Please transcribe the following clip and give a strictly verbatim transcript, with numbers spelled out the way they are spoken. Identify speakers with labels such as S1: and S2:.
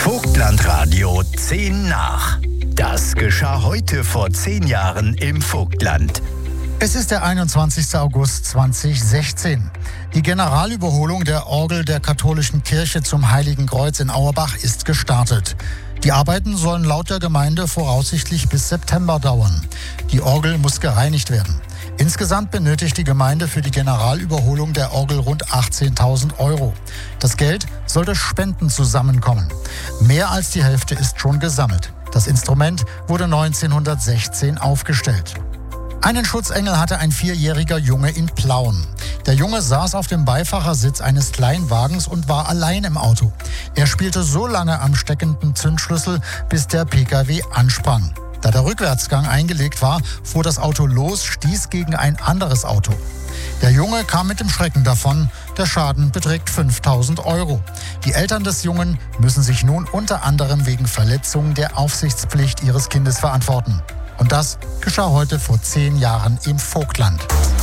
S1: Vogtlandradio zehn nach. Das geschah heute vor zehn Jahren im Vogtland.
S2: Es ist der einundzwanzigster August zweitausendsechzehn. Die Generalüberholung der Orgel der katholischen Kirche zum Heiligen Kreuz in Auerbach ist gestartet. Die Arbeiten sollen laut der Gemeinde voraussichtlich bis September dauern. Die Orgel muss gereinigt werden. Insgesamt benötigt die Gemeinde für die Generalüberholung der Orgel rund achtzehntausend Euro. Das Geld soll durch Spenden zusammenkommen. Mehr als die Hälfte ist schon gesammelt. Das Instrument wurde neunzehnhundertsechzehn aufgestellt. Einen Schutzengel hatte ein vierjähriger Junge in Plauen. Der Junge saß auf dem Beifahrersitz eines Kleinwagens und war allein im Auto. Er spielte so lange am steckenden Zündschlüssel, bis der Pkw ansprang. Da der Rückwärtsgang eingelegt war, fuhr das Auto los, stieß gegen ein anderes Auto. Der Junge kam mit dem Schrecken davon. Der Schaden beträgt fünftausend Euro. Die Eltern des Jungen müssen sich nun unter anderem wegen Verletzung der Aufsichtspflicht ihres Kindes verantworten. Und das geschah heute vor zehn Jahren im Vogtland.